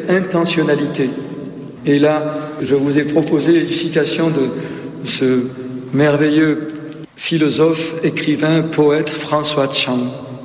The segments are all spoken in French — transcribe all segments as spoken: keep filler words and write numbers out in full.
intentionnalité. Et là, je vous ai proposé une citation de ce merveilleux philosophe, écrivain, poète François Chan.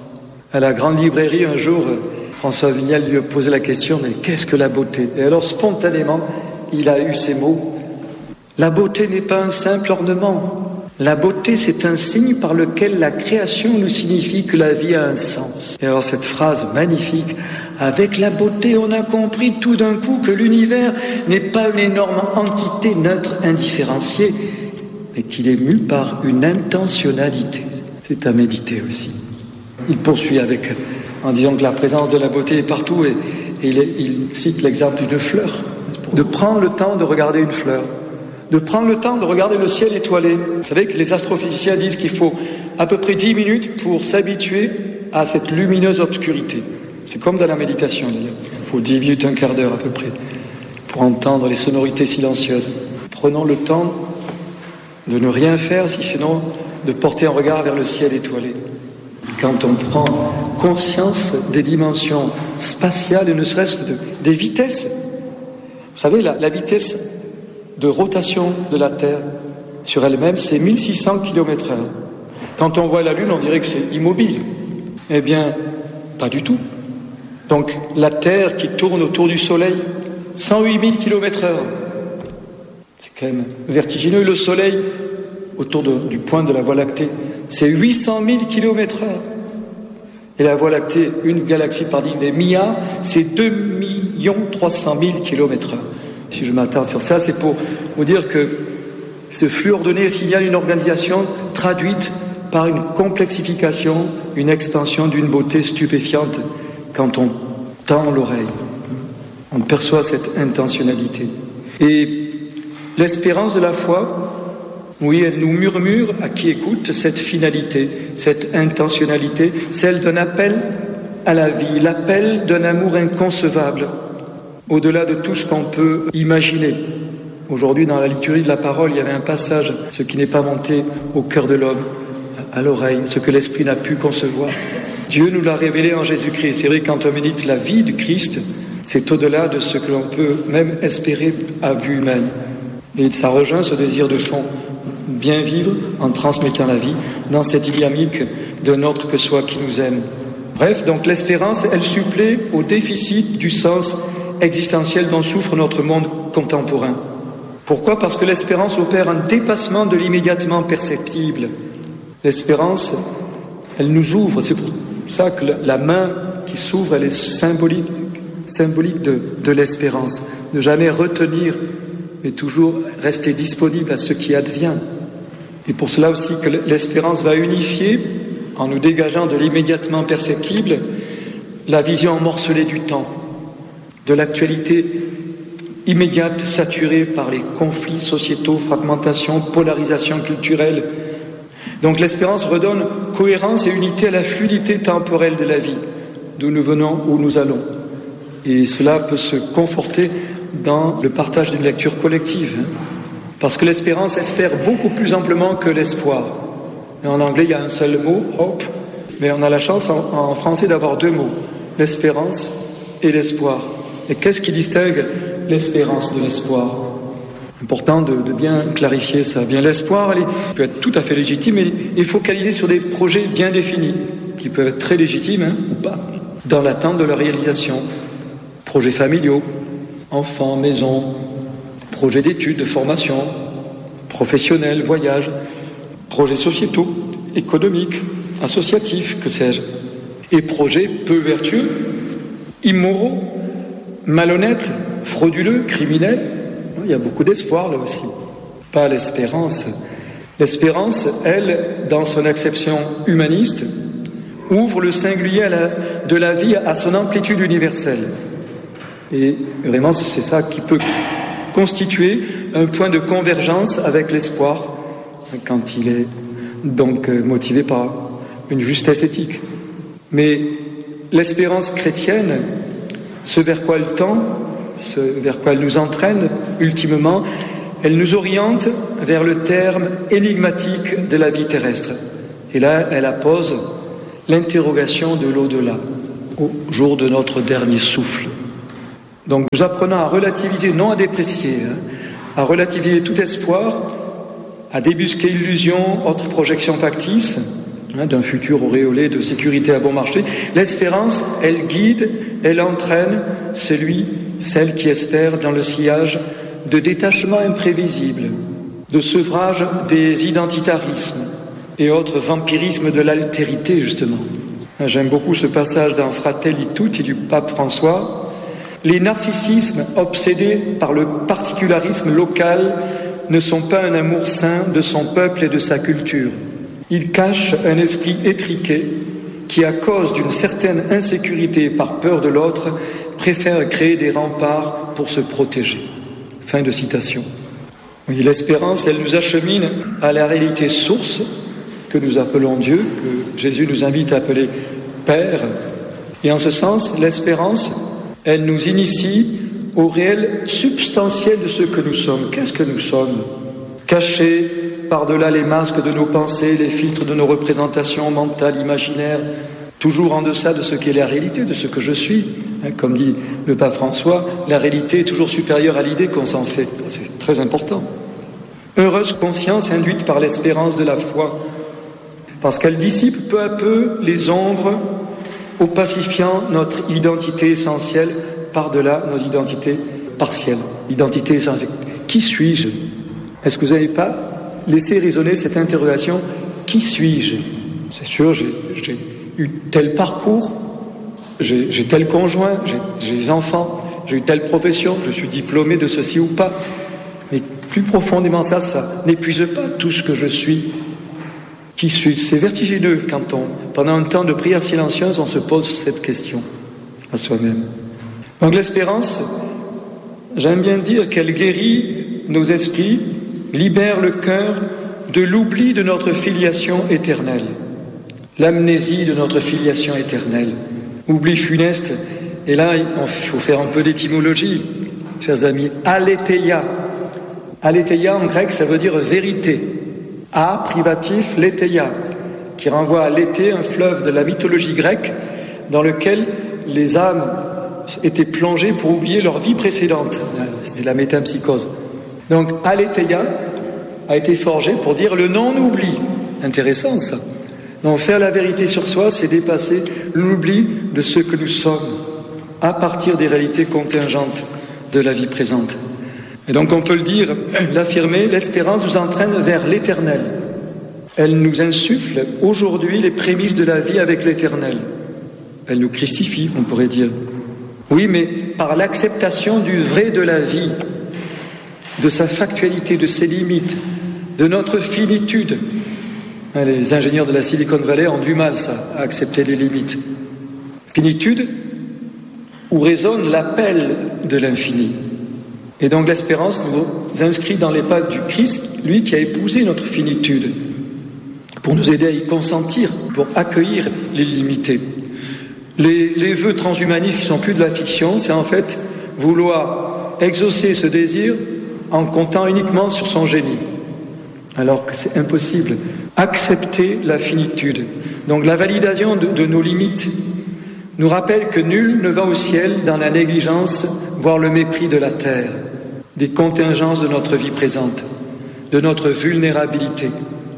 À la grande librairie, un jour, François Vignal lui a posé la question, mais qu'est-ce que la beauté? Et alors, spontanément, il a eu ces mots. La beauté n'est pas un simple ornement. La beauté, c'est un signe par lequel la création nous signifie que la vie a un sens. Et alors, cette phrase magnifique, avec la beauté, on a compris tout d'un coup que l'univers n'est pas une énorme entité neutre, indifférenciée, mais qu'il est mu par une intentionnalité. C'est à méditer aussi. Il poursuit avec, en disant que la présence de la beauté est partout, et, et il, il cite l'exemple d'une fleur. De prendre le temps de regarder une fleur, de prendre le temps de regarder le ciel étoilé. Vous savez que les astrophysiciens disent qu'il faut à peu près dix minutes pour s'habituer à cette lumineuse obscurité. C'est comme dans la méditation d'ailleurs. Il faut dix minutes, un quart d'heure à peu près, pour entendre les sonorités silencieuses. Prenons le temps de ne rien faire, si sinon de porter un regard vers le ciel étoilé. Quand on prend conscience des dimensions spatiales et ne serait-ce que de, des vitesses. Vous savez, la, la vitesse de rotation de la Terre sur elle-même, c'est mille six cents kilomètres heure. Quand on voit la Lune, on dirait que c'est immobile. Eh bien, pas du tout. Donc, la Terre qui tourne autour du Soleil, cent huit mille kilomètres heure. C'est quand même vertigineux. Le Soleil, autour de, du point de la Voie lactée, c'est huit cent mille kilomètres heure. Et la Voie lactée, une galaxie par des milliards, c'est deux millions trois cent mille kilomètres heure. Si je m'attarde sur ça, c'est pour vous dire que ce flux ordonné signale une organisation traduite par une complexification, une extension d'une beauté stupéfiante. Quand on tend l'oreille, on perçoit cette intentionnalité. Et l'espérance de la foi, oui, elle nous murmure à qui écoute cette finalité, cette intentionnalité, celle d'un appel à la vie, l'appel d'un amour inconcevable, au-delà de tout ce qu'on peut imaginer. Aujourd'hui, dans la liturgie de la parole, il y avait un passage, ce qui n'est pas monté au cœur de l'homme, à l'oreille, ce que l'esprit n'a pu concevoir. Dieu nous l'a révélé en Jésus-Christ. C'est vrai, quand on médite la vie du Christ, c'est au-delà de ce que l'on peut même espérer à vue humaine. Et ça rejoint ce désir de fond, bien vivre en transmettant la vie dans cette dynamique d'un autre que soi qui nous aime. Bref, donc l'espérance, elle supplée au déficit du sens existentiel dont souffre notre monde contemporain. Pourquoi ? Parce que l'espérance opère un dépassement de l'immédiatement perceptible. L'espérance, elle nous ouvre. C'est pour ça que la main qui s'ouvre, elle est symbolique, symbolique de, de l'espérance. Ne jamais retenir, mais toujours rester disponible à ce qui advient. Et pour cela aussi que l'espérance va unifier, en nous dégageant de l'immédiatement perceptible, la vision morcelée du temps, de l'actualité immédiate, saturée par les conflits sociétaux, fragmentation, polarisation culturelle. Donc l'espérance redonne cohérence et unité à la fluidité temporelle de la vie, d'où nous venons, où nous allons. Et cela peut se conforter dans le partage d'une lecture collective, hein, parce que l'espérance espère beaucoup plus amplement que l'espoir. Et en anglais, il y a un seul mot, hope, mais on a la chance en, en français d'avoir deux mots, l'espérance et l'espoir. Et qu'est-ce qui distingue l'espérance de l'espoir ? Important de, de bien clarifier ça. Bien, l'espoir il peut être tout à fait légitime, mais il est focalisé sur des projets bien définis, qui peuvent être très légitimes hein, ou pas, dans l'attente de leur réalisation. Projets familiaux, enfants, maison, projets d'études, de formation, professionnels, voyages, projets sociétaux, économiques, associatifs, que sais-je. Et projets peu vertueux, immoraux, malhonnêtes, frauduleux, criminels. Il y a beaucoup d'espoir là aussi. Pas l'espérance. L'espérance, elle, dans son acception humaniste, ouvre le singulier à la, de la vie à son amplitude universelle. Et vraiment, c'est ça qui peut constituer un point de convergence avec l'espoir quand il est donc motivé par une justesse éthique. Mais l'espérance chrétienne, ce vers quoi elle tend, ce vers quoi elle nous entraîne, ultimement, elle nous oriente vers le terme énigmatique de la vie terrestre. Et là, elle appose l'interrogation de l'au-delà, au jour de notre dernier souffle. Donc nous apprenons à relativiser, non à déprécier, hein, à relativiser tout espoir, à débusquer illusions, autres projections factices, hein, d'un futur auréolé de sécurité à bon marché. L'espérance, elle guide, elle entraîne celui, celle qui espère dans le sillage de détachement imprévisible, de sevrage des identitarismes et autres vampirismes de l'altérité, justement. J'aime beaucoup ce passage dans Fratelli Tutti du pape François. Les narcissismes obsédés par le particularisme local ne sont pas un amour sain de son peuple et de sa culture. Ils cachent un esprit étriqué qui, à cause d'une certaine insécurité et par peur de l'autre, préfère créer des remparts pour se protéger. Fin de citation. Oui, l'espérance, elle nous achemine à la réalité source que nous appelons Dieu, que Jésus nous invite à appeler Père. Et en ce sens, l'espérance, elle nous initie au réel substantiel de ce que nous sommes. Qu'est-ce que nous sommes? Cachés par-delà les masques de nos pensées, les filtres de nos représentations mentales, imaginaires, toujours en deçà de ce qu'est la réalité, de ce que je suis. Comme dit le pape François, la réalité est toujours supérieure à l'idée qu'on s'en fait. C'est très important. Heureuse conscience induite par l'espérance de la foi, parce qu'elle dissipe peu à peu les ombres, opacifiant notre identité essentielle par-delà nos identités partielles. Identité essentielle. Qui suis-je? Est-ce que vous n'avez pas laissé résonner cette interrogation? Qui suis-je? C'est sûr, j'ai, j'ai eu tel parcours, j'ai, j'ai tel conjoint, j'ai, j'ai des enfants, j'ai eu telle profession, je suis diplômé de ceci ou pas. Mais plus profondément ça, ça n'épuise pas tout ce que je suis. Qui suis-je? C'est vertigineux quand on, pendant un temps de prière silencieuse, on se pose cette question à soi-même. Donc l'espérance, j'aime bien dire qu'elle guérit nos esprits, libère le cœur de l'oubli de notre filiation éternelle, l'amnésie de notre filiation éternelle, oubli funeste. Et là, il faut faire un peu d'étymologie, chers amis. Aletheia. Aletheia en grec, ça veut dire vérité. A, privatif, letheia, qui renvoie à l'été, un fleuve de la mythologie grecque, dans lequel les âmes étaient plongées pour oublier leur vie précédente. C'était la métempsychose. Donc, aletheia a été forgé pour dire le non-oubli. Intéressant, ça. Donc, faire la vérité sur soi, c'est dépasser l'oubli de ce que nous sommes, à partir des réalités contingentes de la vie présente. Et donc, on peut le dire, l'affirmer, l'espérance nous entraîne vers l'éternel. Elle nous insuffle aujourd'hui les prémices de la vie avec l'éternel. Elle nous christifie, on pourrait dire. Oui, mais par l'acceptation du vrai de la vie, de sa factualité, de ses limites, de notre finitude. Les ingénieurs de la Silicon Valley ont du mal, ça, à accepter les limites. Finitude où résonne l'appel de l'infini. Et donc l'espérance nous inscrit dans les pas du Christ, lui qui a épousé notre finitude, pour nous aider à y consentir, pour accueillir l'illimité. Les, les vœux transhumanistes qui ne sont plus de la fiction, c'est en fait vouloir exaucer ce désir en comptant uniquement sur son génie, alors que c'est impossible. Accepter la finitude. Donc la validation de, de nos limites nous rappelle que nul ne va au ciel dans la négligence, voire le mépris de la terre, des contingences de notre vie présente, de notre vulnérabilité.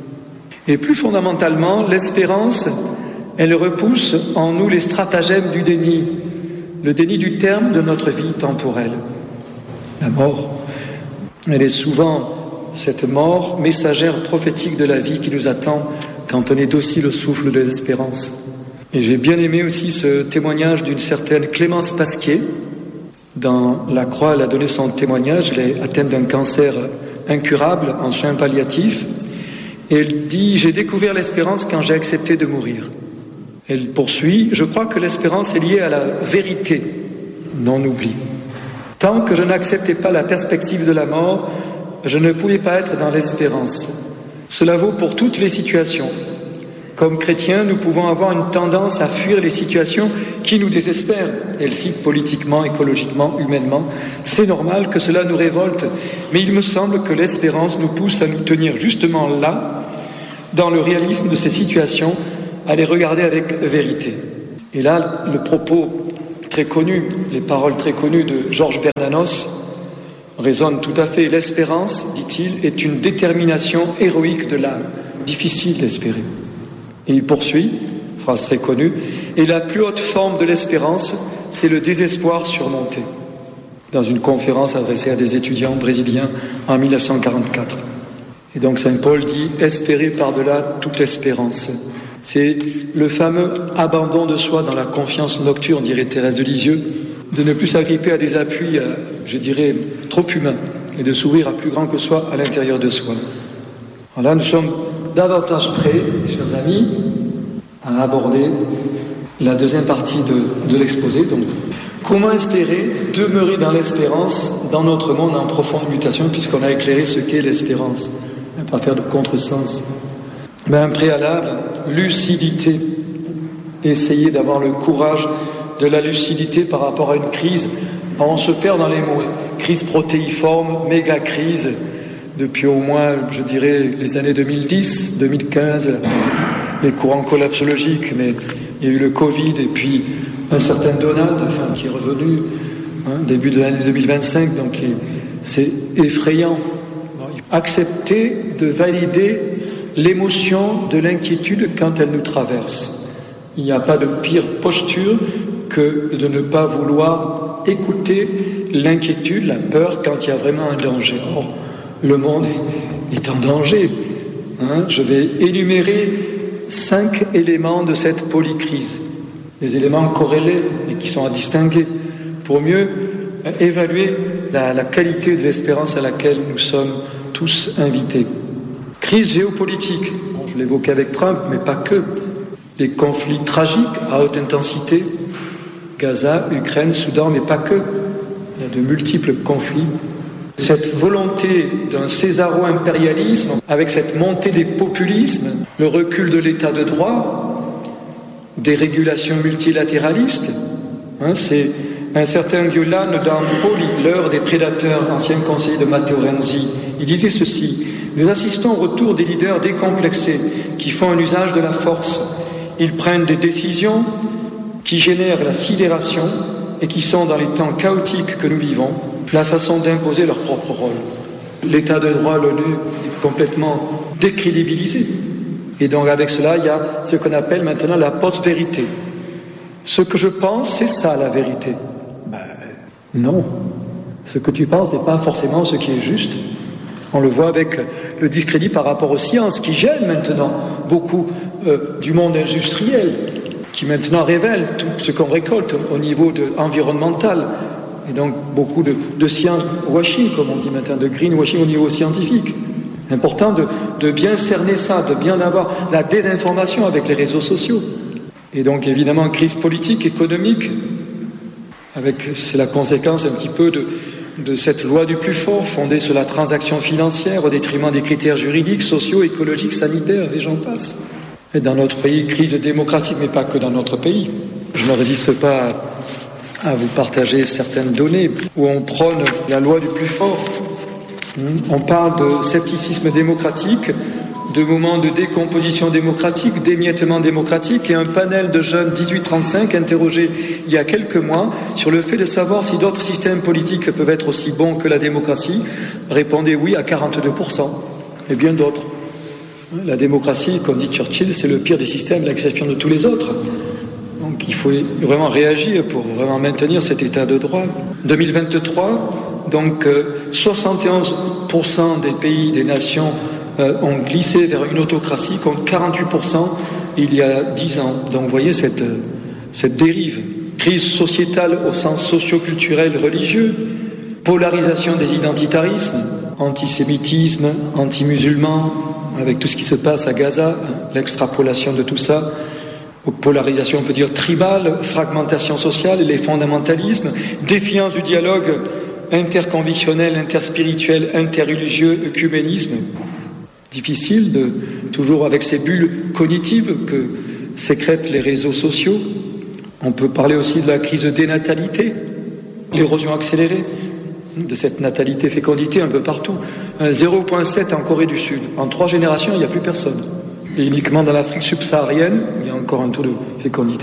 Et plus fondamentalement, l'espérance, elle repousse en nous les stratagèmes du déni, le déni du terme de notre vie temporelle. La mort, elle est souvent cette mort messagère prophétique de la vie qui nous attend quand on est docile au souffle de l'espérance. Et j'ai bien aimé aussi ce témoignage d'une certaine Clémence Pasquier. Dans La Croix, elle a donné son témoignage, elle est atteinte d'un cancer incurable en soins palliatifs. Et elle dit « J'ai découvert l'espérance quand j'ai accepté de mourir ». Elle poursuit « Je crois que l'espérance est liée à la vérité, non-oubli. Tant que je n'acceptais pas la perspective de la mort, je ne pouvais pas être dans l'espérance. Cela vaut pour toutes les situations. Comme chrétiens, nous pouvons avoir une tendance à fuir les situations qui nous désespèrent. Elle cite politiquement, écologiquement, humainement. C'est normal que cela nous révolte, mais il me semble que l'espérance nous pousse à nous tenir justement là, dans le réalisme de ces situations, à les regarder avec vérité. » Et là, le propos très connu, les paroles très connues de Georges Bernanos résonnent tout à fait. L'espérance, dit-il, est une détermination héroïque de l'âme. Difficile d'espérer. Et il poursuit, phrase très connue, et la plus haute forme de l'espérance, c'est le désespoir surmonté. Dans une conférence adressée à des étudiants brésiliens en mille neuf cent quarante-quatre. Et donc Saint Paul dit « espérer par-delà toute espérance ». C'est le fameux abandon de soi dans la confiance nocturne, dirait Thérèse de Lisieux, de ne plus s'agripper à des appuis, euh, je dirais, trop humains, et de s'ouvrir à plus grand que soi à l'intérieur de soi. Alors là, nous sommes davantage prêts, chers amis, à aborder la deuxième partie de, de l'exposé. Donc, comment espérer demeurer dans l'espérance dans notre monde en profonde mutation, puisqu'on a éclairé ce qu'est l'espérance, ne pas faire de contresens. Ben, un préalable, lucidité. Essayer d'avoir le courage de la lucidité par rapport à une crise. On se perd dans les mots. Crise protéiforme, méga crise. Depuis au moins, je dirais, les années deux mille dix, deux mille quinze, les courants collapsologiques, mais il y a eu le Covid et puis un certain Donald, enfin, qui est revenu hein, début de l'année deux mille vingt-cinq, donc c'est effrayant. Accepter de valider l'émotion de l'inquiétude quand elle nous traverse. Il n'y a pas de pire posture que de ne pas vouloir écouter l'inquiétude, la peur quand il y a vraiment un danger. Or, le monde est en danger. Hein, je vais énumérer cinq éléments de cette polycrise, des éléments corrélés et qui sont à distinguer pour mieux évaluer la, la qualité de l'espérance à laquelle nous sommes tous invités. Crise géopolitique, bon, je l'évoquais avec Trump, mais pas que. Les conflits tragiques à haute intensité, Gaza, Ukraine, Soudan, mais pas que. Il y a de multiples conflits. Cette volonté d'un césaro-impérialisme, avec cette montée des populismes, le recul de l'état de droit, des régulations multilatéralistes, hein, c'est un certain Giuliano d'Ampoli, l'heure des prédateurs, ancien conseiller de Matteo Renzi. Il disait ceci: nous assistons au retour des leaders décomplexés qui font un usage de la force. Ils prennent des décisions qui génèrent la sidération et qui sont, dans les temps chaotiques que nous vivons, la façon d'imposer leur propre rôle. L'état de droit, l'ONU, est complètement décrédibilisé. Et donc avec cela, il y a ce qu'on appelle maintenant la post-vérité. Ce que je pense, c'est ça la vérité. Ben, non. Ce que tu penses n'est pas forcément ce qui est juste. On le voit avec le discrédit par rapport aux sciences qui gênent maintenant beaucoup euh, du monde industriel, qui maintenant révèle tout ce qu'on récolte au niveau de, environnemental. Et donc beaucoup de, de science washing, comme on dit maintenant, de greenwashing au niveau scientifique. Important de, de bien cerner ça, de bien avoir la désinformation avec les réseaux sociaux. Et donc évidemment crise politique, économique, avec c'est la conséquence un petit peu de, de cette loi du plus fort fondée sur la transaction financière au détriment des critères juridiques, sociaux, écologiques, sanitaires, et j'en passe. Et dans notre pays, crise démocratique, mais pas que dans notre pays. Je ne résiste pas à, à vous partager certaines données où on prône la loi du plus fort. On parle de scepticisme démocratique, de moments de décomposition démocratique, d'émiettement démocratique, et un panel de jeunes dix-huit trente-cinq interrogés il y a quelques mois sur le fait de savoir si d'autres systèmes politiques peuvent être aussi bons que la démocratie répondait oui à quarante-deux pour cent, et bien d'autres. La démocratie, comme dit Churchill, c'est le pire des systèmes, l'exception de tous les autres. Donc il faut vraiment réagir pour vraiment maintenir cet état de droit. deux mille vingt-trois, donc soixante et onze pour cent des pays, des nations euh, ont glissé vers une autocratie contre quarante-huit pour cent il y a dix ans. Donc vous voyez cette, cette dérive. Crise sociétale au sens socio-culturel religieux, polarisation des identitarismes, antisémitisme, anti-musulman, avec tout ce qui se passe à Gaza, l'extrapolation de tout ça, polarisation on peut dire tribale, fragmentation sociale, les fondamentalismes, défiance du dialogue interconvictionnel, interspirituel, interreligieux, œcuménisme. Difficile de, toujours avec ces bulles cognitives que sécrètent les réseaux sociaux. On peut parler aussi de la crise de dénatalité, l'érosion accélérée de cette natalité-fécondité un peu partout. zéro virgule sept en Corée du Sud. En trois générations, il n'y a plus personne. Et uniquement dans l'Afrique subsaharienne, il y a encore un taux de fécondité.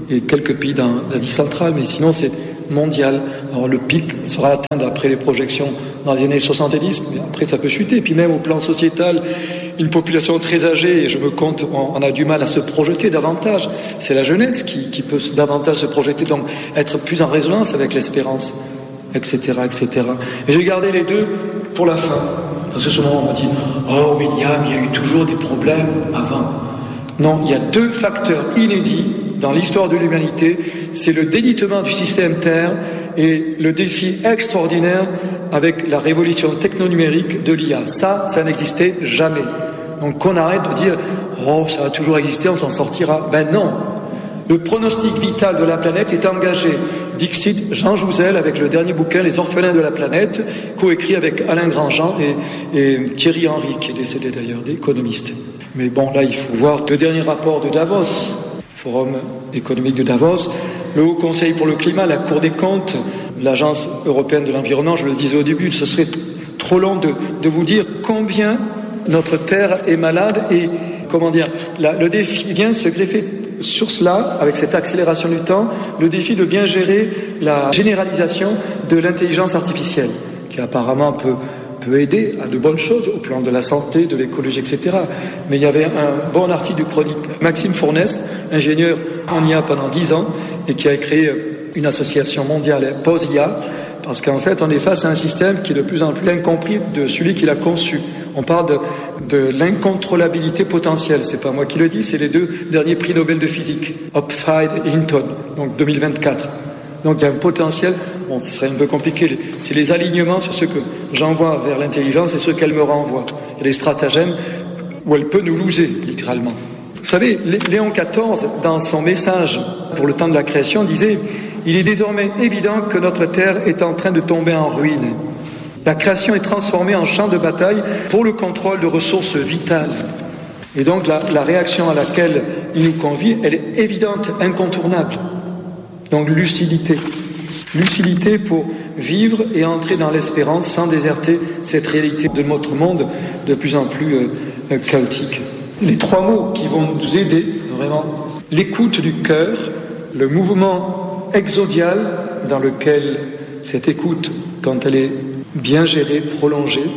et quelques pays dans l'Asie centrale, mais sinon c'est mondial. Alors le pic sera atteint d'après les projections dans les années soixante-dix, mais après ça peut chuter. Et puis même au plan sociétal, une population très âgée, et je me compte, on a du mal à se projeter davantage. C'est la jeunesse qui, qui peut davantage se projeter, donc être plus en résonance avec l'espérance, et cetera, et cetera. Et j'ai gardé les deux pour la fin. Parce que souvent on me dit « Oh William, il y a eu toujours des problèmes avant ». Non, il y a deux facteurs inédits dans l'histoire de l'humanité. C'est le délitement du système Terre et le défi extraordinaire avec la révolution techno-numérique de l'I A. Ça, ça n'existait jamais. Donc qu'on arrête de dire « Oh, ça a toujours existé, on s'en sortira ». Ben non. Le pronostic vital de la planète est engagé. Dixit Jean Jouzel avec le dernier bouquin « Les orphelins de la planète », coécrit avec Alain Grandjean et, et Thierry Henry, qui est décédé d'ailleurs, des économistes. Mais bon, là, il faut voir le dernier rapport de Davos, Forum économique de Davos, le Haut Conseil pour le climat, la Cour des comptes, l'Agence européenne de l'environnement. Je le disais au début, ce serait trop long de, de vous dire combien notre Terre est malade et, comment dire, la, le défi vient se greffer sur cela, avec cette accélération du temps, le défi de bien gérer la généralisation de l'intelligence artificielle, qui apparemment peut, peut aider à de bonnes choses au plan de la santé, de l'écologie, et cetera. Mais il y avait un bon article du chronique Maxime Fournès, ingénieur en I A pendant dix ans, et qui a créé une association mondiale Pause-I A, parce qu'en fait, on est face à un système qui est de plus en plus incompris de celui qui l'a conçu. On parle de, de l'incontrôlabilité potentielle. C'est pas moi qui le dis, c'est les deux derniers prix Nobel de physique, Hopfeld et Hinton, donc deux mille vingt-quatre. Donc il y a un potentiel, bon, ce serait un peu compliqué, c'est les alignements sur ce que j'envoie vers l'intelligence et ce qu'elle me renvoie. Il y a des stratagèmes où elle peut nous loser, littéralement. Vous savez, Léon quatorze, dans son message pour le temps de la création, disait « Il est désormais évident que notre Terre est en train de tomber en ruine. La création est transformée en champ de bataille pour le contrôle de ressources vitales. » Et donc la, la réaction à laquelle il nous convie, elle est évidente, incontournable. Donc lucidité. Lucidité pour vivre et entrer dans l'espérance sans déserter cette réalité de notre monde de plus en plus euh, chaotique. Les trois mots qui vont nous aider, vraiment, l'écoute du cœur, le mouvement exodial dans lequel cette écoute, quand elle est bien gérée, prolongée,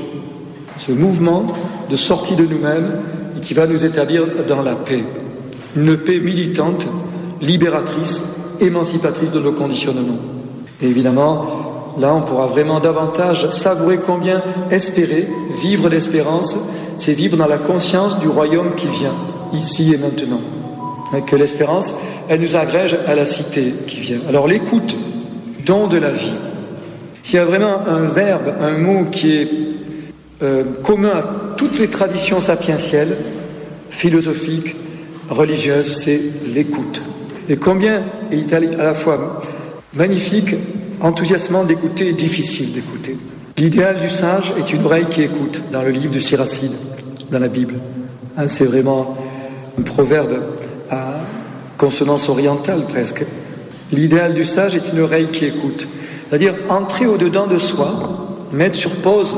ce mouvement de sortie de nous-mêmes et qui va nous établir dans la paix. Une paix militante, libératrice, émancipatrice de nos conditionnements. Et évidemment, là on pourra vraiment davantage savourer combien espérer, vivre l'espérance, c'est vivre dans la conscience du royaume qui vient, ici et maintenant. Et que l'espérance, elle nous agrège à la cité qui vient. Alors l'écoute, don de la vie. S'il y a vraiment un verbe, un mot qui est euh, commun à toutes les traditions sapientielles, philosophiques, religieuses, c'est l'écoute. Et combien est à la fois magnifique, enthousiasmant d'écouter et difficile d'écouter. L'idéal du sage est une oreille qui écoute, dans le livre de Siracide, dans la Bible. Hein, c'est vraiment un proverbe à consonance orientale presque. L'idéal du sage est une oreille qui écoute. C'est-à-dire entrer au-dedans de soi, mettre sur pause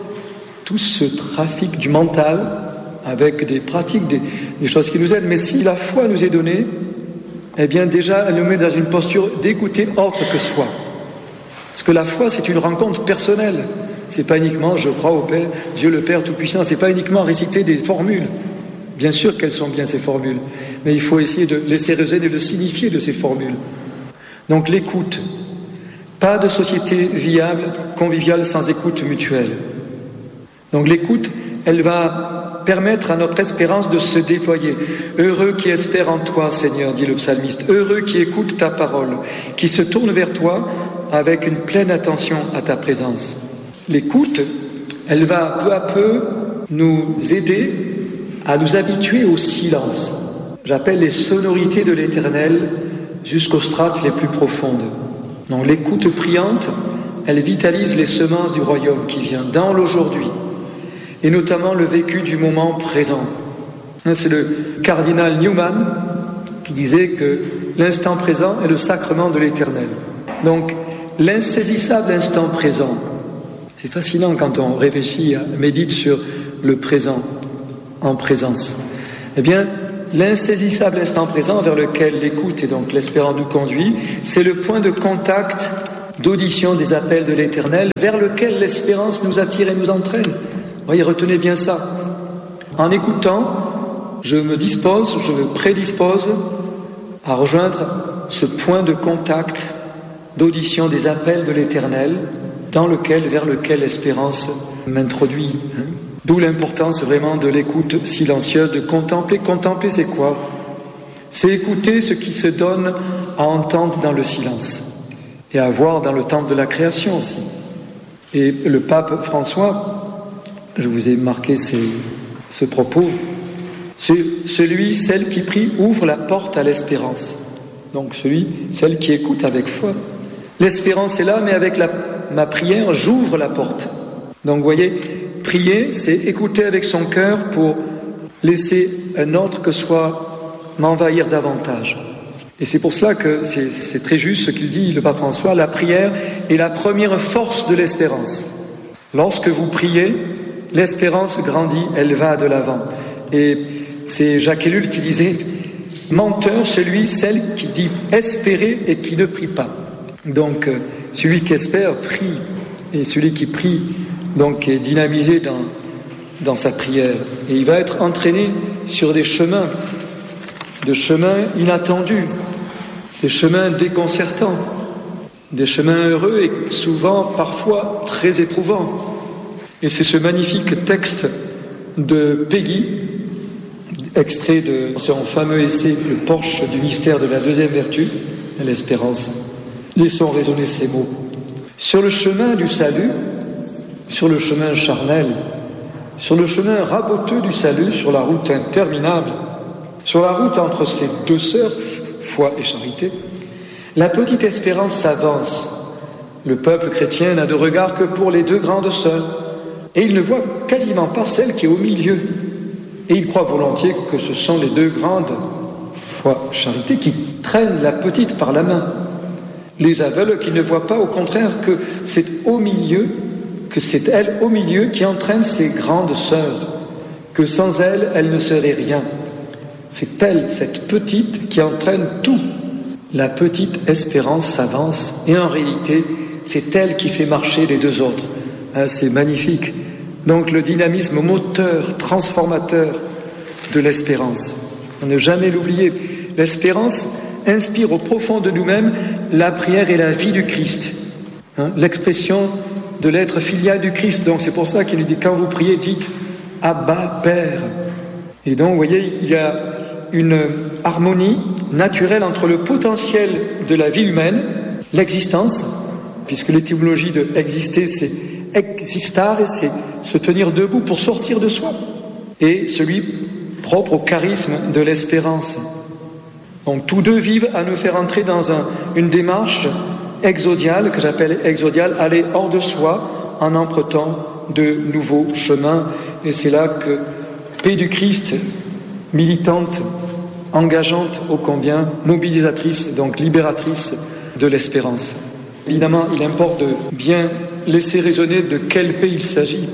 tout ce trafic du mental avec des pratiques, des, des choses qui nous aident. Mais si la foi nous est donnée, eh bien déjà elle nous met dans une posture d'écouter autre que soi. Parce que la foi, c'est une rencontre personnelle. C'est pas uniquement je crois au Père, Dieu le Père Tout-Puissant, c'est pas uniquement réciter des formules. Bien sûr qu'elles sont bien ces formules, mais il faut essayer de laisser résonner le signifié de ces formules. Donc l'écoute. Pas de société viable, conviviale, sans écoute mutuelle. Donc l'écoute, elle va permettre à notre espérance de se déployer. Heureux qui espère en toi, Seigneur, dit le psalmiste. Heureux qui écoute ta parole, qui se tourne vers toi avec une pleine attention à ta présence. L'écoute, elle va peu à peu nous aider à nous habituer au silence. J'appelle les sonorités de l'Éternel jusqu'aux strates les plus profondes. Donc l'écoute priante, elle vitalise les semences du royaume qui vient dans l'aujourd'hui, et notamment le vécu du moment présent. C'est le cardinal Newman qui disait que l'instant présent est le sacrement de l'Éternel. Donc l'insaisissable instant présent, c'est fascinant quand on réfléchit, médite sur le présent en présence. Eh bien, l'insaisissable instant présent vers lequel l'écoute et donc l'espérance nous conduit, c'est le point de contact, d'audition des appels de l'Éternel, vers lequel l'espérance nous attire et nous entraîne. Voyez, retenez bien ça. En écoutant, je me dispose, je me prédispose à rejoindre ce point de contact, d'audition des appels de l'Éternel, dans lequel, vers lequel l'espérance m'introduit. D'où l'importance vraiment de l'écoute silencieuse, de contempler. Contempler, c'est quoi? C'est écouter ce qui se donne à entendre dans le silence et à voir dans le temple de la création aussi. Et le pape François, je vous ai marqué ces, ce propos, c'est celui, celle qui prie, ouvre la porte à l'espérance. Donc celui, celle qui écoute avec foi. L'espérance est là, mais avec la, ma prière, j'ouvre la porte. Donc vous voyez, prier, c'est écouter avec son cœur pour laisser un autre que soi m'envahir davantage. Et c'est pour cela que c'est, c'est très juste ce qu'il dit, le pape François, la prière est la première force de l'espérance. Lorsque vous priez, l'espérance grandit, elle va de l'avant. Et c'est Jacques Ellul qui disait, menteur celui, celle qui dit espérer et qui ne prie pas. Donc celui qui espère prie, et celui qui prie donc est dynamisé dans, dans sa prière. Et il va être entraîné sur des chemins, de chemins inattendus, des chemins déconcertants, des chemins heureux et souvent, parfois, très éprouvants. Et c'est ce magnifique texte de Peggy, extrait de son fameux essai « Le porche du mystère de la deuxième vertu », l'espérance. Laissons résonner ces mots. Sur le chemin du salut, sur le chemin charnel, sur le chemin raboteux du salut, sur la route interminable, sur la route entre ces deux sœurs, foi et charité, la petite espérance s'avance. Le peuple chrétien n'a de regard que pour les deux grandes sœurs, et il ne voit quasiment pas celle qui est au milieu. Et il croit volontiers que ce sont les deux grandes, foi, charité, qui traînent la petite par la main. Les aveugles qui ne voient pas, au contraire, que c'est au milieu, que c'est elle au milieu qui entraîne ces grandes sœurs, que sans elle, elle ne serait rien. C'est elle, cette petite, qui entraîne tout. La petite espérance s'avance, et en réalité, c'est elle qui fait marcher les deux autres. Hein, c'est magnifique. Donc le dynamisme moteur, transformateur de l'espérance. À ne jamais l'oublier. L'espérance inspire au profond de nous-mêmes la prière et la vie du Christ. Hein, l'expression de l'être filial du Christ. Donc c'est pour ça qu'il nous dit, quand vous priez, dites « Abba, Père ». Et donc, vous voyez, il y a une harmonie naturelle entre le potentiel de la vie humaine, l'existence, puisque l'étymologie de « exister », c'est « existare », c'est se tenir debout pour sortir de soi, et celui propre au charisme de l'espérance. Donc tous deux vivent à nous faire entrer dans un, une démarche exodiale, que j'appelle exodiale, aller hors de soi en empruntant de nouveaux chemins. Et c'est là que paix du Christ, militante, engageante ô combien, mobilisatrice, donc libératrice de l'espérance. Évidemment, il importe de bien laisser résonner de quelle paix il s'agit.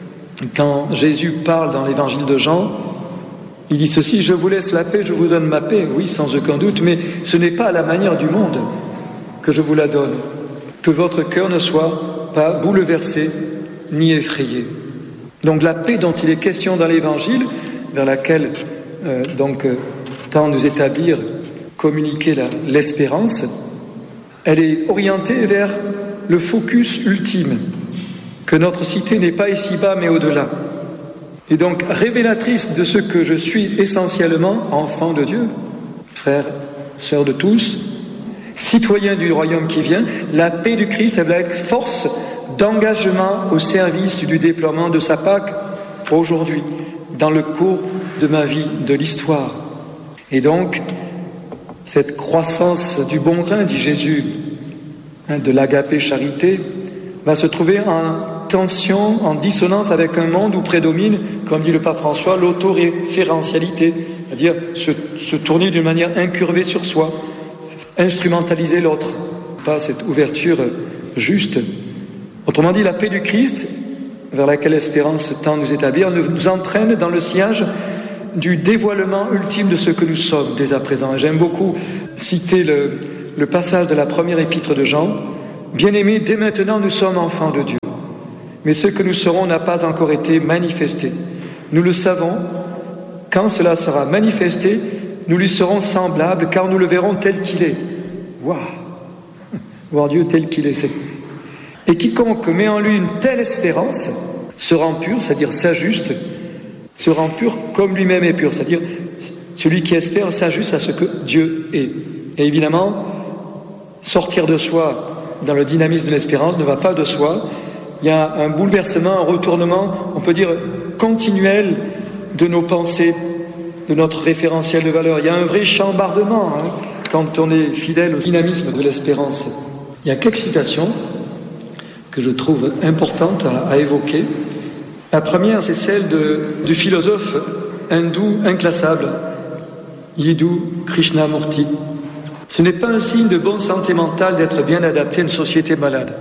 Quand Jésus parle dans l'évangile de Jean, il dit ceci, « Je vous laisse la paix, je vous donne ma paix. » Oui, sans aucun doute, mais ce n'est pas à la manière du monde que je vous la donne. Que votre cœur ne soit pas bouleversé ni effrayé. Donc la paix dont il est question dans l'évangile, vers laquelle euh, donc euh, tend nous établir, communiquer la, l'espérance, elle est orientée vers le focus ultime, que notre cité n'est pas ici-bas mais au-delà. Et donc révélatrice de ce que je suis essentiellement, enfant de Dieu, frère, sœur de tous, citoyen du royaume qui vient, la paix du Christ, elle va être force d'engagement au service du déploiement de sa Pâque aujourd'hui, dans le cours de ma vie, de l'histoire. Et donc, cette croissance du bon grain, dit Jésus, hein, de l'agapé charité, va se trouver en tension, en dissonance avec un monde où prédomine, comme dit le pape François, l'autoréférentialité, c'est-à-dire se, se tourner d'une manière incurvée sur soi, instrumentaliser l'autre, pas cette ouverture juste. Autrement dit, la paix du Christ, vers laquelle l'espérance tend à nous établir, nous entraîne dans le sillage du dévoilement ultime de ce que nous sommes dès à présent. Et j'aime beaucoup citer le, le passage de la première épître de Jean. « Bien-aimés, dès maintenant nous sommes enfants de Dieu, mais ce que nous serons n'a pas encore été manifesté. Nous le savons, quand cela sera manifesté, nous lui serons semblables, car nous le verrons tel qu'il est. » Waouh! Voir Dieu tel qu'il est. C'est... Et quiconque met en lui une telle espérance se rend pur, c'est-à-dire s'ajuste, se rend pur comme lui-même est pur, c'est-à-dire celui qui espère s'ajuste à ce que Dieu est. Et évidemment, sortir de soi dans le dynamisme de l'espérance ne va pas de soi. Il y a un bouleversement, un retournement, on peut dire continuel de nos pensées, de notre référentiel de valeur. Il y a un vrai chambardement hein, quand on est fidèle au dynamisme de l'espérance. Il y a quelques citations que je trouve importantes à, à évoquer. La première, c'est celle de, du philosophe hindou inclassable, Yiddu Krishnamurti. Ce n'est pas un signe de bonne santé mentale d'être bien adapté à une société malade.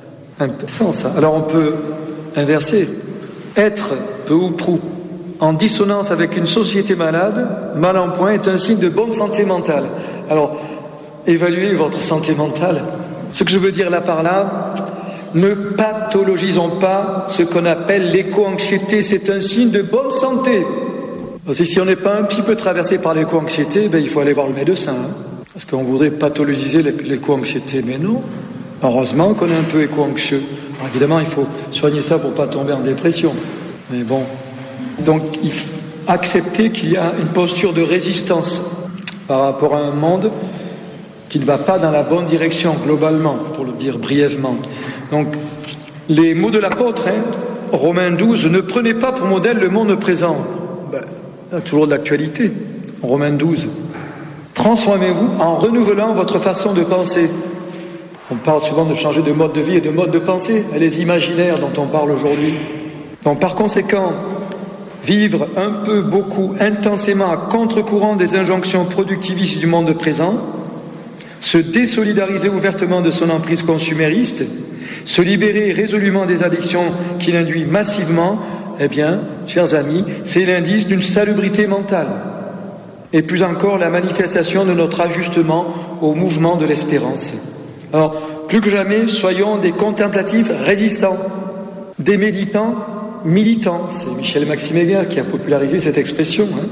Sans ça. Alors on peut inverser. Être peu ou prou en dissonance avec une société malade, mal en point, est un signe de bonne santé mentale. Alors, évaluez votre santé mentale. Ce que je veux dire là par là, ne pathologisons pas ce qu'on appelle l'éco-anxiété. C'est un signe de bonne santé. Parce que si on n'est pas un petit peu traversé par l'éco-anxiété, ben, il faut aller voir le médecin. Hein, parce qu'on voudrait pathologiser l'éco-anxiété. Mais non. Heureusement qu'on est un peu éco-anxieux. Alors évidemment, il faut soigner ça pour ne pas tomber en dépression. Mais bon. Donc, il faut accepter qu'il y a une posture de résistance par rapport à un monde qui ne va pas dans la bonne direction, globalement, pour le dire brièvement. Donc, les mots de l'apôtre, hein, Romains douze, ne prenez pas pour modèle le monde présent. Ben, toujours de l'actualité. Romains douze. Transformez-vous en renouvelant votre façon de penser. On parle souvent de changer de mode de vie et de mode de pensée, les imaginaires dont on parle aujourd'hui. Donc, par conséquent, vivre un peu, beaucoup, intensément à contre-courant des injonctions productivistes du monde présent, se désolidariser ouvertement de son emprise consumériste, se libérer résolument des addictions qu'il induit massivement, eh bien, chers amis, c'est l'indice d'une salubrité mentale. Et plus encore, la manifestation de notre ajustement au mouvement de l'espérance. Alors, plus que jamais, soyons des contemplatifs résistants, des méditants militants. C'est Michel Maximilien qui a popularisé cette expression. Hein.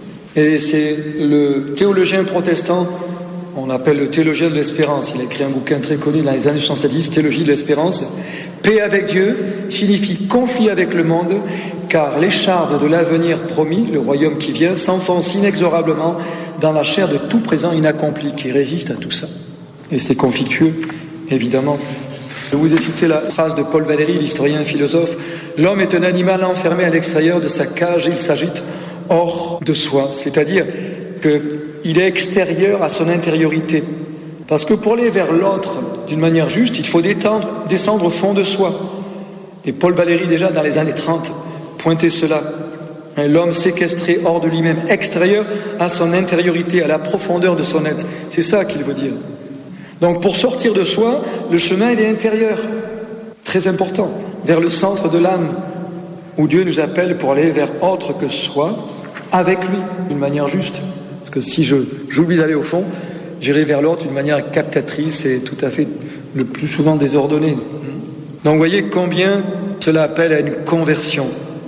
Et c'est le théologien protestant, on appelle le théologien de l'espérance. Il a écrit un bouquin très connu dans les années soixante-dix, Théologie de l'espérance. Paix avec Dieu signifie conflit avec le monde, car l'écharde de l'avenir promis, le royaume qui vient, s'enfonce inexorablement dans la chair de tout présent inaccompli qui résiste à tout ça. Et c'est conflictueux, évidemment. Je vous ai cité la phrase de Paul Valéry, l'historien et philosophe. L'homme est un animal enfermé à l'extérieur de sa cage et il s'agite hors de soi. C'est-à-dire qu'il est extérieur à son intériorité. Parce que pour aller vers l'autre d'une manière juste, il faut détendre, descendre au fond de soi. Et Paul Valéry, déjà dans les années trente, pointait cela. L'homme séquestré hors de lui-même, extérieur à son intériorité, à la profondeur de son être. C'est ça qu'il veut dire. Donc pour sortir de soi, le chemin il est intérieur, très important, vers le centre de l'âme, où Dieu nous appelle pour aller vers autre que soi, avec lui, d'une manière juste. Parce que si je, j'oublie d'aller au fond, j'irai vers l'autre d'une manière captatrice et tout à fait, le plus souvent désordonnée. Donc vous voyez combien cela appelle à une conversion,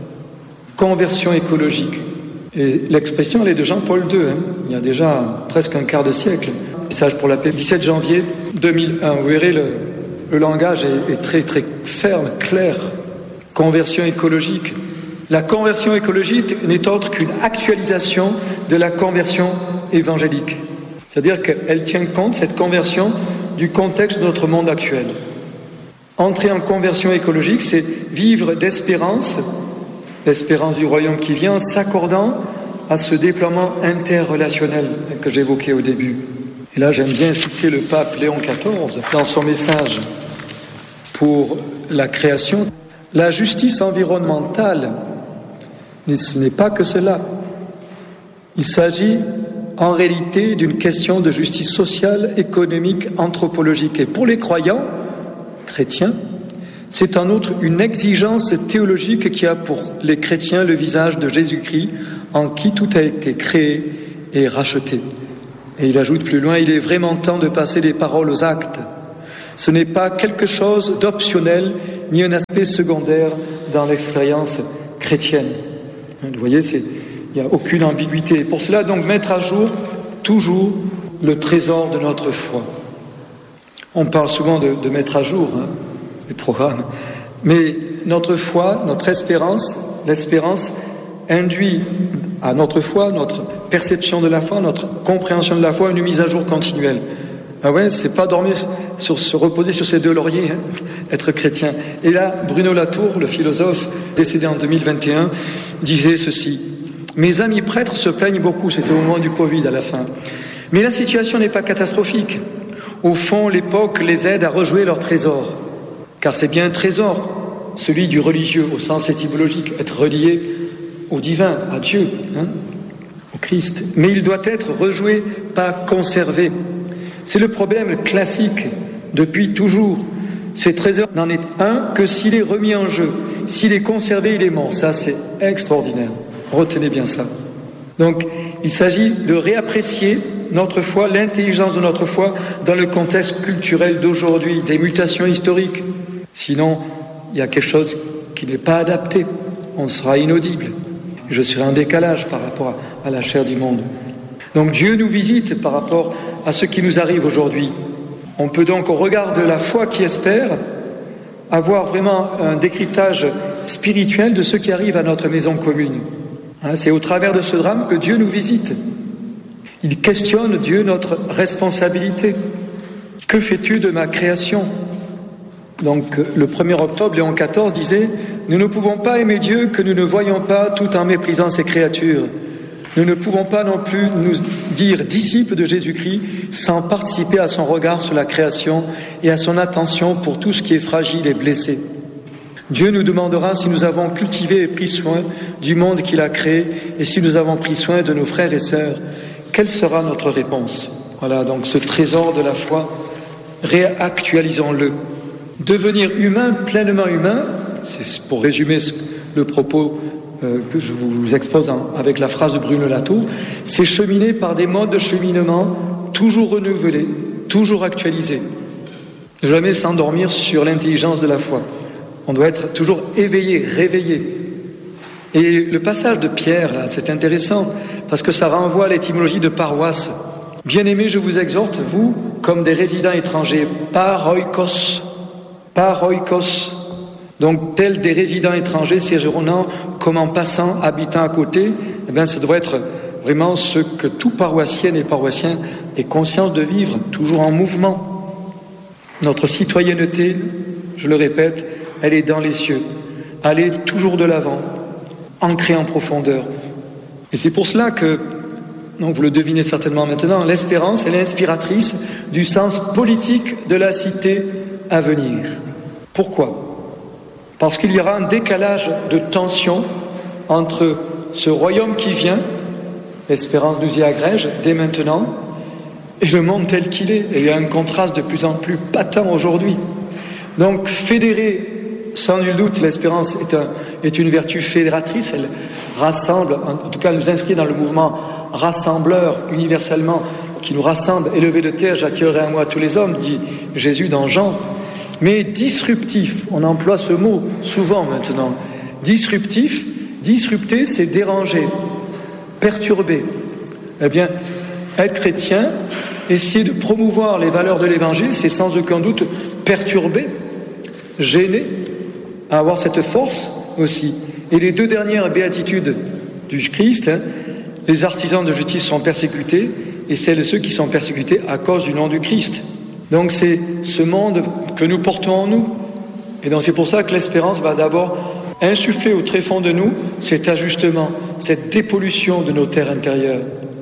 conversion écologique. Et l'expression elle est de Jean-Paul deux, hein, il y a déjà presque un quart de siècle. Message pour la paix, dix-sept janvier deux mille un. Vous verrez, le, le langage est, est très très ferme, clair. Conversion écologique. La conversion écologique n'est autre qu'une actualisation de la conversion évangélique. C'est-à-dire qu'elle tient compte, cette conversion, du contexte de notre monde actuel. Entrer en conversion écologique, c'est vivre d'espérance, l'espérance du royaume qui vient, en s'accordant à ce déploiement interrelationnel que j'évoquais au début. Et là, j'aime bien citer le pape Léon quatorze dans son message pour la création. La justice environnementale, ce n'est pas que cela. Il s'agit en réalité d'une question de justice sociale, économique, anthropologique. Et pour les croyants chrétiens, c'est en outre une exigence théologique qui a pour les chrétiens le visage de Jésus-Christ en qui tout a été créé et racheté. Et il ajoute plus loin, il est vraiment temps de passer des paroles aux actes. Ce n'est pas quelque chose d'optionnel, ni un aspect secondaire dans l'expérience chrétienne. Vous voyez, c'est, il n'y a aucune ambiguïté. Pour cela, donc, mettre à jour toujours le trésor de notre foi. On parle souvent de, de mettre à jour hein, les programmes, mais notre foi, notre espérance, l'espérance induit à notre foi, notre perception de la foi, notre compréhension de la foi, une mise à jour continuelle. Ah ouais, c'est pas dormir sur, se reposer sur ses deux lauriers, hein, être chrétien. Et là, Bruno Latour, le philosophe décédé en deux mille vingt et un, disait ceci. Mes amis prêtres se plaignent beaucoup, c'était au moment du Covid à la fin. Mais la situation n'est pas catastrophique. Au fond, l'époque les aide à rejouer leur trésor. Car c'est bien un trésor, celui du religieux, au sens étymologique, être relié au divin, à Dieu, hein, au Christ. Mais il doit être rejoué, pas conservé. C'est le problème classique depuis toujours. Ce trésor n'en est un que s'il est remis en jeu. S'il est conservé, il est mort. Ça, c'est extraordinaire. Retenez bien ça. Donc, il s'agit de réapprécier notre foi, l'intelligence de notre foi dans le contexte culturel d'aujourd'hui, des mutations historiques. Sinon, il y a quelque chose qui n'est pas adapté. On sera inaudible. Je serai en décalage par rapport à la chair du monde. Donc Dieu nous visite par rapport à ce qui nous arrive aujourd'hui. On peut donc, au regard de la foi qui espère, avoir vraiment un décryptage spirituel de ce qui arrive à notre maison commune. Hein, c'est au travers de ce drame que Dieu nous visite. Il questionne, Dieu, notre responsabilité. Que fais-tu de ma création ? Donc le premier octobre, Léon quatorze disait « Nous ne pouvons pas aimer Dieu que nous ne voyons pas tout en méprisant ses créatures. Nous ne pouvons pas non plus nous dire disciples de Jésus-Christ sans participer à son regard sur la création et à son attention pour tout ce qui est fragile et blessé. Dieu nous demandera si nous avons cultivé et pris soin du monde qu'il a créé et si nous avons pris soin de nos frères et sœurs. Quelle sera notre réponse ? Voilà, donc ce trésor de la foi, réactualisons-le. Devenir humain, pleinement humain, c'est pour résumer le propos euh, que je vous expose en, avec la phrase de Bruno Latour, c'est cheminer par des modes de cheminement toujours renouvelés, toujours actualisés. Jamais s'endormir sur l'intelligence de la foi. On doit être toujours éveillé, réveillé. Et le passage de Pierre, là, c'est intéressant, parce que ça renvoie à l'étymologie de paroisse. Bien-aimés, je vous exhorte, vous, comme des résidents étrangers, paroikos, paroikos, donc tels des résidents étrangers séjournant comme en passant, habitant à côté, eh bien, ça doit être vraiment ce que tout paroissienne et paroissien ait conscience de vivre, toujours en mouvement. Notre citoyenneté, je le répète, elle est dans les cieux, aller toujours de l'avant, ancrée en profondeur. Et c'est pour cela que, donc vous le devinez certainement maintenant, l'espérance est l'inspiratrice du sens politique de la cité à venir. Pourquoi ? Parce qu'il y aura un décalage de tension entre ce royaume qui vient, l'espérance nous y agrège dès maintenant, et le monde tel qu'il est. Et il y a un contraste de plus en plus patent aujourd'hui. Donc fédérer, sans nul doute, l'espérance est, un, est une vertu fédératrice, elle rassemble, en tout cas nous inscrit dans le mouvement rassembleur universellement, qui nous rassemble, élevé de terre, j'attirerai à moi tous les hommes, dit Jésus dans Jean. Mais disruptif, on emploie ce mot souvent maintenant. Disruptif, disrupter, c'est déranger, perturber. Eh bien, être chrétien, essayer de promouvoir les valeurs de l'Évangile, c'est sans aucun doute perturber, gêner, avoir cette force aussi. Et les deux dernières béatitudes du Christ, hein, les artisans de justice sont persécutés, et celles de ceux qui sont persécutés à cause du nom du Christ. Donc c'est ce monde que nous portons en nous. Et donc c'est pour ça que l'espérance va d'abord insuffler au tréfonds de nous cet ajustement, cette dépollution de nos terres intérieures.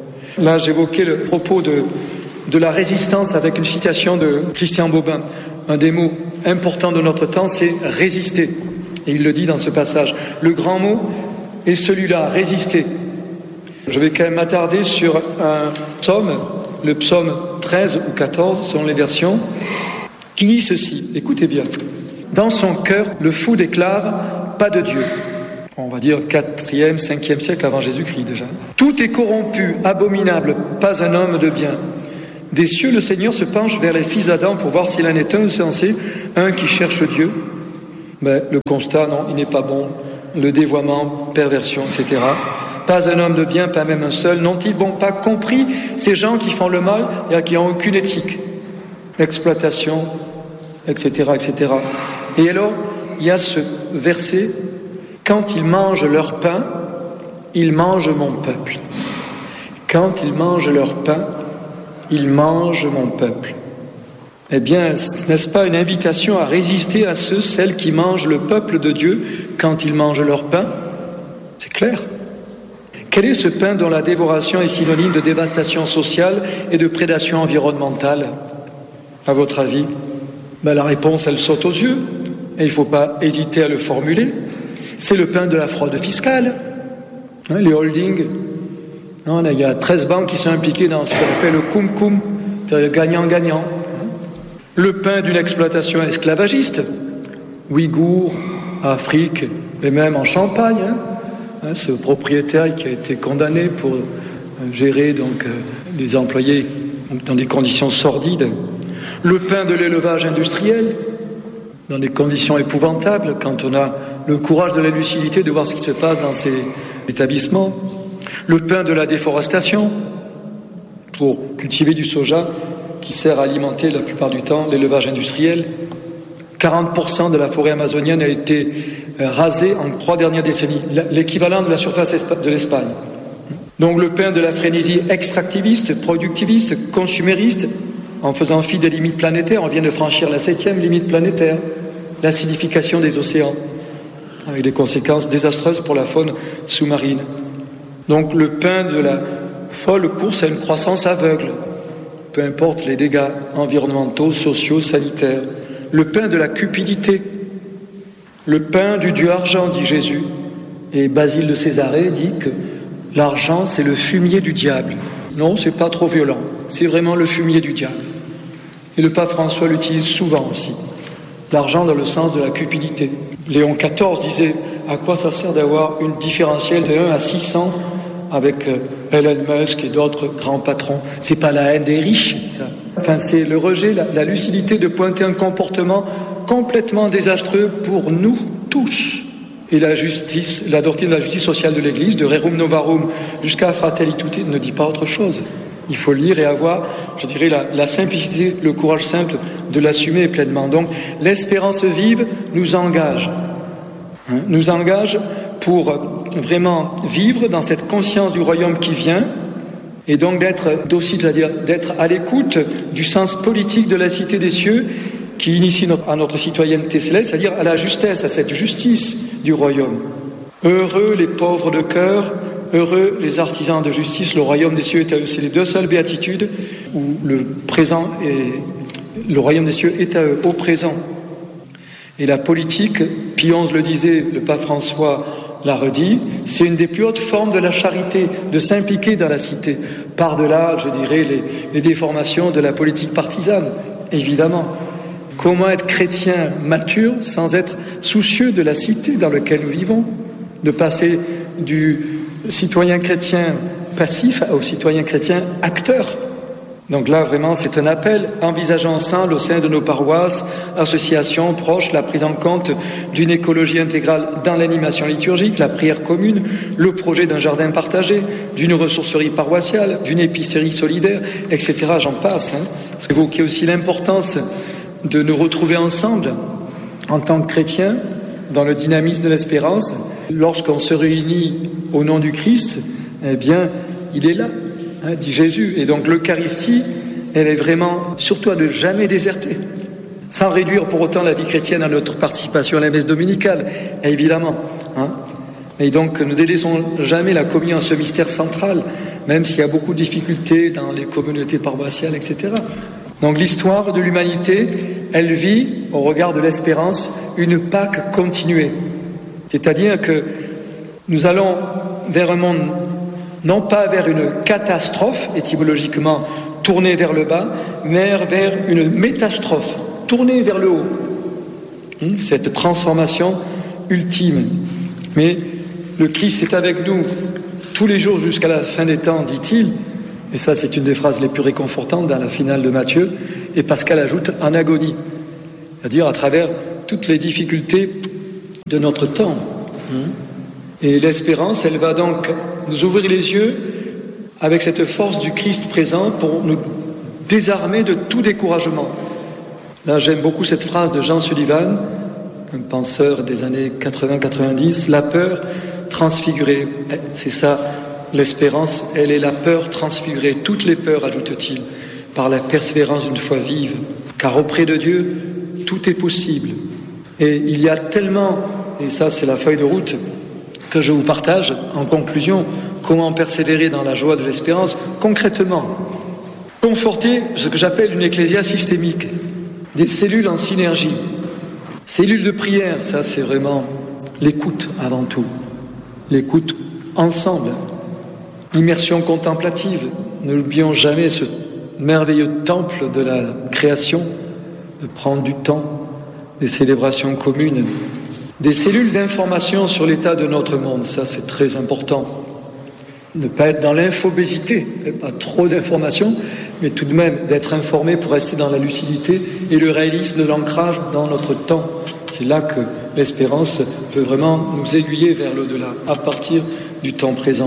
Là j'évoquais le propos de, de la résistance avec une citation de Christian Bobin. Un des mots importants de notre temps, c'est résister. Et il le dit dans ce passage. Le grand mot est celui-là, résister. Je vais quand même m'attarder sur un psaume, le psaume treize ou quatorze, selon les versions, qui dit ceci, écoutez bien. Dans son cœur, le fou déclare « pas de Dieu ». on va dire quatrième, cinquième siècle avant Jésus-Christ déjà. Tout est corrompu, abominable, pas un homme de bien. Des cieux, le Seigneur se penche vers les fils d'Adam pour voir s'il en est un sensé, un qui cherche Dieu. Mais le constat, non, il n'est pas bon. Le dévoiement, perversion, et cetera. Pas un homme de bien, pas même un seul. N'ont-ils bon pas compris ces gens qui font le mal et qui n'ont aucune éthique? L'exploitation, et cetera, et cetera. Et alors, il y a ce verset, quand ils mangent leur pain, ils mangent mon peuple. Quand ils mangent leur pain, ils mangent mon peuple. Eh bien, n'est-ce pas une invitation à résister à ceux, celles qui mangent le peuple de Dieu quand ils mangent leur pain? C'est clair. Quel est ce pain dont la dévoration est synonyme de dévastation sociale et de prédation environnementale? À votre avis? Ben, la réponse, elle saute aux yeux, et il ne faut pas hésiter à le formuler. C'est le pain de la fraude fiscale. Hein, les holdings. Non, là, il y a treize banques qui sont impliquées dans ce qu'on appelle le cum-cum, c'est-à-dire gagnant-gagnant. Le pain d'une exploitation esclavagiste, Ouïghours, Afrique, et même en Champagne, hein, hein, ce propriétaire qui a été condamné pour euh, gérer donc euh, les employés donc, dans des conditions sordides. Le pain de l'élevage industriel, dans des conditions épouvantables, quand on a le courage de la lucidité de voir ce qui se passe dans ces établissements. Le pain de la déforestation, pour cultiver du soja, qui sert à alimenter la plupart du temps l'élevage industriel. quarante pour cent de la forêt amazonienne a été rasée en trois dernières décennies, l'équivalent de la surface de l'Espagne. Donc le pain de la frénésie extractiviste, productiviste, consumériste, en faisant fi des limites planétaires. On vient de franchir la septième limite planétaire, l'acidification des océans, avec des conséquences désastreuses pour la faune sous-marine. Donc le pain de la folle course à une croissance aveugle, peu importe les dégâts environnementaux, sociaux, sanitaires. Le pain de la cupidité, le pain du dieu argent, dit Jésus. Et Basile de Césarée dit que l'argent, c'est le fumier du diable. Non, c'est pas trop violent. C'est vraiment le fumier du diable. Et le pape François l'utilise souvent aussi. L'argent dans le sens de la cupidité. Léon quatorze disait, à quoi ça sert d'avoir une différentielle de un à six cents avec Elon Musk et d'autres grands patrons? C'est pas la haine des riches, ça. Enfin, c'est le rejet, la, la lucidité de pointer un comportement complètement désastreux pour nous tous. Et la justice, la doctrine de la justice sociale de l'Église, de Rerum Novarum jusqu'à Fratelli Tutti, ne dit pas autre chose. Il faut lire et avoir, je dirais, la, la simplicité, le courage simple de l'assumer pleinement. Donc, l'espérance vive nous engage, hein, nous engage pour vraiment vivre dans cette conscience du royaume qui vient, et donc d'être docile, c'est-à-dire d'être à l'écoute du sens politique de la cité des cieux qui initie notre, à notre citoyenneté céleste, c'est-à-dire à la justesse, à cette justice du royaume. Heureux les pauvres de cœur, heureux les artisans de justice, le royaume des cieux est à eux. C'est les deux seules béatitudes où le présent et le royaume des cieux est à eux, au présent. Et la politique, Pie onze le disait, le pape François l'a redit, c'est une des plus hautes formes de la charité, de s'impliquer dans la cité, par-delà, je dirais, les, les déformations de la politique partisane, évidemment. Comment être chrétien mature sans être soucieux de la cité dans laquelle nous vivons, de passer du citoyen chrétien passif au citoyen chrétien acteur. Donc là, vraiment, c'est un appel. Envisageons ensemble, au sein de nos paroisses, associations, proches, la prise en compte d'une écologie intégrale dans l'animation liturgique, la prière commune, le projet d'un jardin partagé, d'une ressourcerie paroissiale, d'une épicerie solidaire, et cetera. J'en passe. Hein. C'est évoquer aussi l'importance de nous retrouver ensemble en tant que chrétiens dans le dynamisme de l'espérance. Lorsqu'on se réunit au nom du Christ, eh bien, il est là, hein, dit Jésus. Et donc l'Eucharistie, elle est vraiment, surtout à ne jamais déserter, sans réduire pour autant la vie chrétienne à notre participation à la messe dominicale, évidemment. Hein. Et donc, ne délaissons jamais la communion, ce mystère central, même s'il y a beaucoup de difficultés dans les communautés paroissiales, et cetera. Donc l'histoire de l'humanité, elle vit, au regard de l'espérance, une Pâque continuée. C'est-à-dire que nous allons vers un monde, non pas vers une catastrophe, étymologiquement tournée vers le bas, mais vers une métastrophe, tournée vers le haut. Cette transformation ultime. Mais le Christ est avec nous tous les jours jusqu'à la fin des temps, dit-il. Et ça, c'est une des phrases les plus réconfortantes dans la finale de Matthieu. Et Pascal ajoute en agonie, c'est-à-dire à travers toutes les difficultés de notre temps. Et l'espérance, elle va donc nous ouvrir les yeux avec cette force du Christ présent pour nous désarmer de tout découragement. Là, j'aime beaucoup cette phrase de Jean Sullivan, un penseur des années quatre-vingts quatre-vingt-dix, la peur transfigurée. C'est ça, l'espérance, elle est la peur transfigurée. Toutes les peurs, ajoute-t-il, par la persévérance d'une foi vive. Car auprès de Dieu, tout est possible. Et il y a tellement, et ça c'est la feuille de route que je vous partage en conclusion, comment persévérer dans la joie de l'espérance concrètement. Conforter ce que j'appelle une ecclésia systémique, des cellules en synergie. Cellules de prière, ça c'est vraiment l'écoute avant tout. L'écoute ensemble. Immersion contemplative. N'oublions jamais ce merveilleux temple de la création, de prendre du temps, des célébrations communes. Des cellules d'information sur l'état de notre monde, ça c'est très important. Ne pas être dans l'infobésité, pas trop d'informations, mais tout de même d'être informé pour rester dans la lucidité et le réalisme de l'ancrage dans notre temps. C'est là que l'espérance peut vraiment nous aiguiller vers l'au-delà, à partir du temps présent.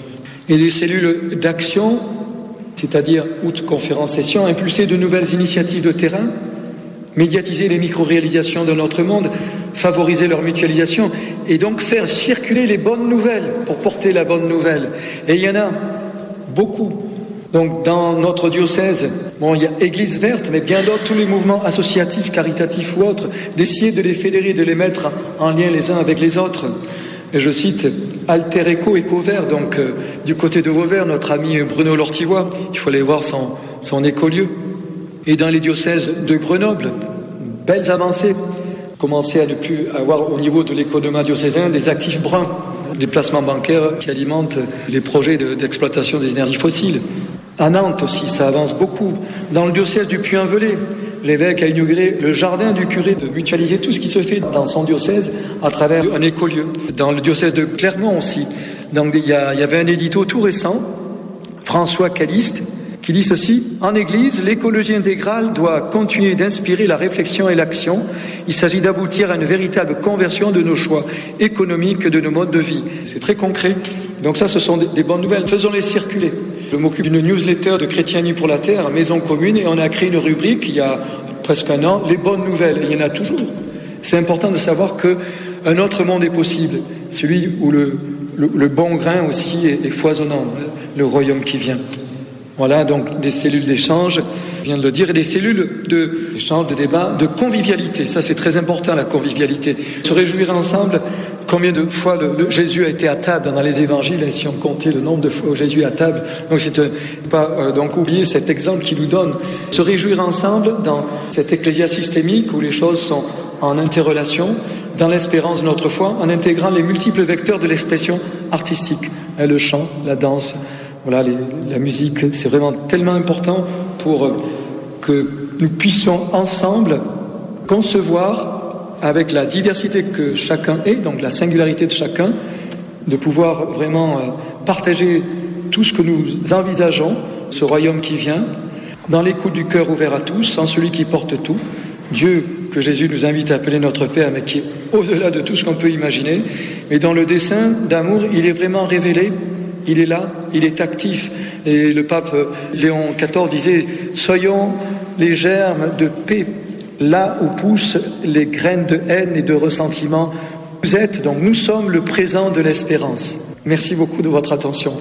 Et des cellules d'action, c'est-à-dire, outre conférences, sessions, impulser de nouvelles initiatives de terrain, médiatiser les micro-réalisations de notre monde, favoriser leur mutualisation et donc faire circuler les bonnes nouvelles pour porter la bonne nouvelle. Et il y en a beaucoup. Donc dans notre diocèse, bon, il y a Église verte, mais bien d'autres, tous les mouvements associatifs, caritatifs ou autres, d'essayer de les fédérer, de les mettre en lien les uns avec les autres. Et je cite Alter Eco, Éco Vert, donc euh, du côté de Vauvert, notre ami Bruno Lortivois, il faut aller voir son, son écolieu. Et dans les diocèses de Grenoble, belles avancées. Commencer à ne plus avoir au niveau de l'économie diocésain des actifs bruns, des placements bancaires qui alimentent les projets de, d'exploitation des énergies fossiles. À Nantes aussi, ça avance beaucoup. Dans le diocèse du Puy-en-Velay, l'évêque a inauguré le jardin du curé, de mutualiser tout ce qui se fait dans son diocèse à travers un écolieu. Dans le diocèse de Clermont aussi, donc, il, y a, il y avait un édito tout récent, François Caliste, qui dit ceci: en Église, l'écologie intégrale doit continuer d'inspirer la réflexion et l'action. Il s'agit d'aboutir à une véritable conversion de nos choix économiques, de nos modes de vie. C'est très concret. Donc ça, ce sont des, des bonnes nouvelles. Faisons-les circuler. Je m'occupe d'une newsletter de Chrétiens Unis pour la Terre, Maison Commune, et on a créé une rubrique il y a presque un an, les bonnes nouvelles. Et il y en a toujours. C'est important de savoir qu'un autre monde est possible, celui où le, le, le bon grain aussi est, est foisonnant, le royaume qui vient. Voilà, donc des cellules d'échange, je viens de le dire, et des cellules d'échange, de débat, de convivialité. Ça, c'est très important, la convivialité. Se réjouir ensemble. Combien de fois le, le Jésus a été à table dans les évangiles, et si on comptait le nombre de fois où Jésus est à table. Donc, c'est euh, pas euh, donc oublier cet exemple qu'il nous donne. Se réjouir ensemble dans cette ecclésia systémique où les choses sont en interrelation, dans l'espérance de notre foi, en intégrant les multiples vecteurs de l'expression artistique. Le chant, la danse, voilà, les, la musique, c'est vraiment tellement important pour euh, que nous puissions ensemble concevoir, avec la diversité que chacun est, donc la singularité de chacun, de pouvoir vraiment euh, partager tout ce que nous envisageons, ce royaume qui vient, dans l'écoute du cœur ouvert à tous, en celui qui porte tout, Dieu que Jésus nous invite à appeler notre Père, mais qui est au-delà de tout ce qu'on peut imaginer, mais dans le dessein d'amour, il est vraiment révélé. Il est là, il est actif. Et le pape Léon quatorze disait « Soyons les germes de paix, là où poussent les graines de haine et de ressentiment. Vous êtes, donc nous sommes le présent de l'espérance. » Merci beaucoup de votre attention.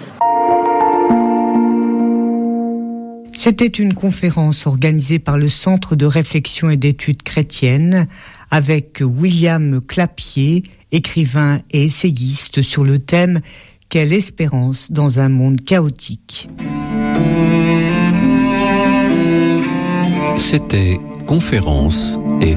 C'était une conférence organisée par le Centre de réflexion et d'études chrétiennes avec William Clapier, écrivain et essayiste, sur le thème « Quelle espérance dans un monde chaotique ». C'était Conférence